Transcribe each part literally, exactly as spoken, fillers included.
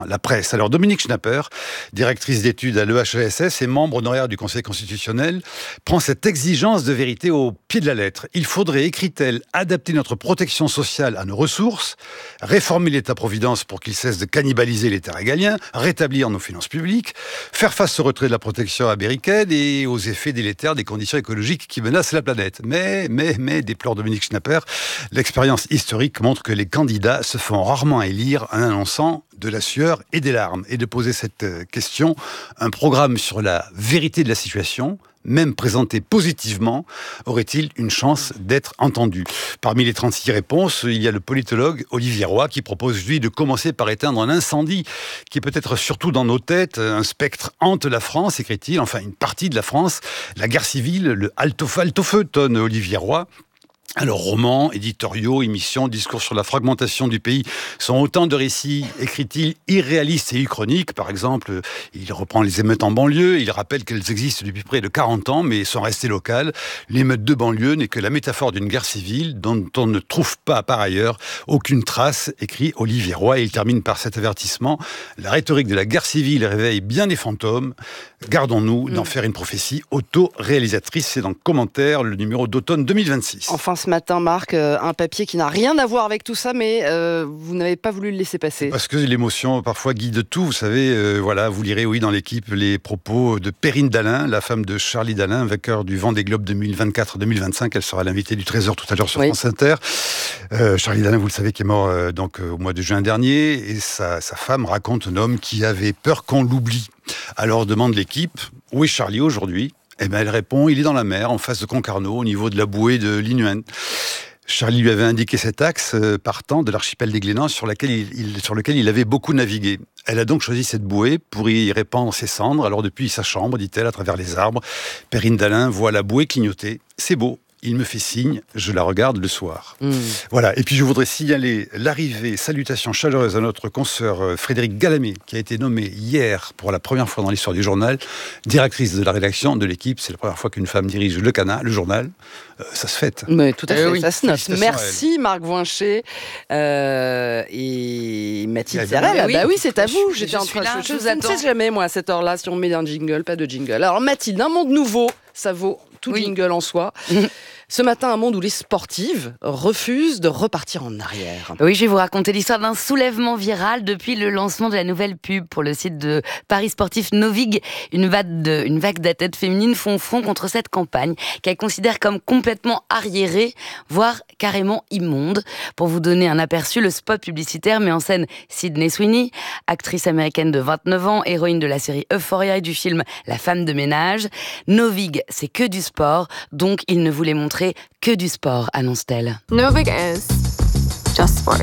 La presse. Alors Dominique Schnapper, directrice d'études à l'E H E S S et membre honoraire du Conseil constitutionnel, prend cette exigence de vérité au pied de la lettre. Il faudrait, écrit-elle, adapter notre protection sociale à nos ressources, réformer l'État-providence pour qu'il cesse de cannibaliser l'État régalien, rétablir nos finances publiques, faire face au retrait de la protection américaine et aux effets délétères des conditions écologiques qui menacent la planète. Mais, mais, mais, déplore Dominique Schnapper, l'expérience historique montre que les candidats se font rarement élire en annonçant de la sueur et des larmes. Et de poser cette question, un programme sur la vérité de la situation, même présenté positivement, aurait-il une chance d'être entendu? Parmi les trente-six réponses, il y a le politologue Olivier Roy qui propose, lui, de commencer par éteindre un incendie qui est peut-être surtout dans nos têtes. Un spectre hante la France, écrit-il, enfin une partie de la France. La guerre civile, le halte-feu, tonne Olivier Roy. Alors, romans, éditoriaux, émissions, discours sur la fragmentation du pays sont autant de récits, écrit-il, irréalistes et uchroniques. Par exemple, il reprend les émeutes en banlieue, il rappelle qu'elles existent depuis près de quarante ans, mais sont restées locales. L'émeute de banlieue n'est que la métaphore d'une guerre civile dont on ne trouve pas, par ailleurs, aucune trace, écrit Olivier Roy. Et il termine par cet avertissement. La rhétorique de la guerre civile réveille bien des fantômes. Gardons-nous d'en faire une prophétie auto-réalisatrice. C'est dans Commentaire, le numéro d'automne deux mille vingt-six. Enfin, ce matin, Marc, euh, un papier qui n'a rien à voir avec tout ça, mais euh, vous n'avez pas voulu le laisser passer. Parce que l'émotion parfois guide tout. Vous savez, euh, voilà, vous lirez, oui, dans l'équipe, les propos de Perrine Dallin, la femme de Charlie Dallin, vainqueur du Vendée Globe deux mille vingt-quatre deux mille vingt-cinq. Elle sera l'invitée du Trésor tout à l'heure sur oui. France Inter. Euh, Charlie Dallin, vous le savez, qui est mort euh, donc, euh, au mois de juin dernier. Et sa, sa femme raconte un homme qui avait peur qu'on l'oublie. Alors demande l'équipe, où est Charlie aujourd'hui? Eh bien, elle répond, il est dans la mer, en face de Concarneau, au niveau de la bouée de Linuen. Charlie lui avait indiqué cet axe euh, partant de l'archipel des Glénans sur, laquelle il, il, sur lequel il avait beaucoup navigué. Elle a donc choisi cette bouée pour y répandre ses cendres. Alors depuis sa chambre, dit-elle, à travers les arbres, Perrine Dallin voit la bouée clignoter. C'est beau. Il me fait signe, je la regarde le soir. Mmh. Voilà. Et puis je voudrais signaler l'arrivée, salutations chaleureuses à notre consoeur Frédéric Galamé, qui a été nommée hier pour la première fois dans l'histoire du journal, directrice de la rédaction de l'équipe. C'est la première fois qu'une femme dirige le Cana, le journal. Euh, ça se fête. Mais tout à fait, eh oui. ça se note. Merci Marc Voincher euh, et Mathilde Serrel. Ah, oui. Bah oui, c'est à vous. J'étais en train de. Je, je, je ne sais jamais moi à cette heure-là si on met un jingle, pas de jingle. Alors Mathilde, un monde nouveau, ça vaut tout oui. jingle en soi. Ce matin, un monde où les sportives refusent de repartir en arrière. Oui, je vais vous raconter l'histoire d'un soulèvement viral depuis le lancement de la nouvelle pub pour le site de Paris sportif Novig. Une vague, de, une vague d'athlètes féminines font front contre cette campagne qu'elles considèrent comme complètement arriérée, voire carrément immonde. Pour vous donner un aperçu, le spot publicitaire met en scène Sydney Sweeney, actrice américaine de vingt-neuf ans, héroïne de la série Euphoria et du film La femme de ménage. Novig, c'est que du sport, donc il ne voulait montrer que du sport, annonce-t-elle. Novig is just sports.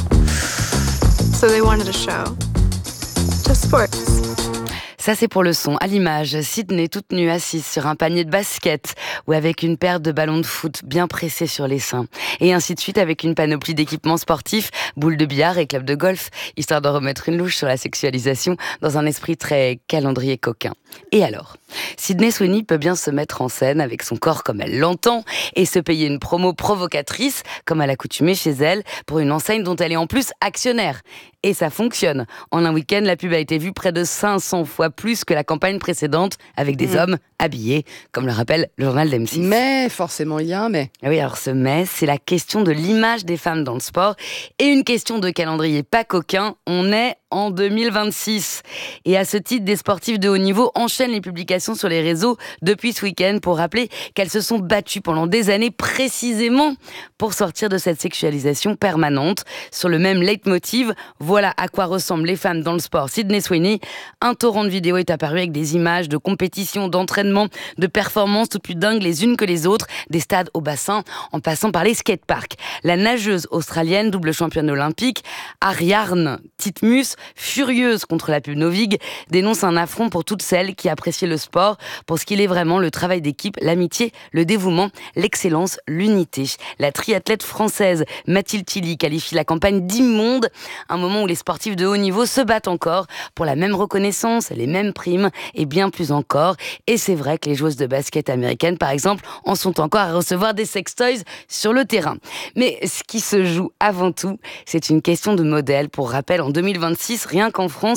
So they wanted a show. Just sports. Ça, c'est pour le son. À l'image, Sydney toute nue assise sur un panier de basket ou avec une paire de ballons de foot bien pressés sur les seins. Et ainsi de suite avec une panoplie d'équipements sportifs, boules de billard et clubs de golf, histoire de remettre une louche sur la sexualisation dans un esprit très calendrier coquin. Et alors, Sydney Sweeney peut bien se mettre en scène avec son corps comme elle l'entend et se payer une promo provocatrice comme à l'accoutumée chez elle pour une enseigne dont elle est en plus actionnaire. Et ça fonctionne. En un week-end, la pub a été vue près de cinq cents fois plus que la campagne précédente avec des mmh. hommes habillés, comme le rappelle le journal d'M six. Mais forcément, il y a un mais. Oui, alors ce mais, c'est la question de l'image des femmes dans le sport et une question de calendrier pas coquin. On est en deux mille vingt-six. Et à ce titre, des sportifs de haut niveau enchaînent les publications sur les réseaux depuis ce week-end pour rappeler qu'elles se sont battues pendant des années précisément pour sortir de cette sexualisation permanente. Sur le même leitmotiv, voilà à quoi ressemblent les femmes dans le sport. Sydney Sweeney, un torrent de vidéos est apparu avec des images de compétitions, d'entraînement, de performances toutes plus dingues les unes que les autres, des stades au bassin en passant par les skateparks. La nageuse australienne, double championne olympique, Ariarne Titmus, furieuse contre la pub Novig, dénonce un affront pour toutes celles qui apprécient le sport pour ce qu'il est vraiment, le travail d'équipe, l'amitié, le dévouement, l'excellence, l'unité. La triathlète française Mathilde Tilly qualifie la campagne d'immonde, un moment où les sportifs de haut niveau se battent encore pour la même reconnaissance, les mêmes primes et bien plus encore. Et c'est vrai que les joueuses de basket américaines, par exemple, en sont encore à recevoir des sextoys sur le terrain. Mais ce qui se joue avant tout, c'est une question de modèle. Pour rappel, en deux mille vingt-six, rien qu'en France,